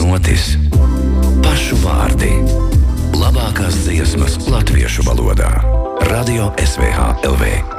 notis, pašu vārdi, labākās dziesmas latviešu valodā. Radio SVH LV.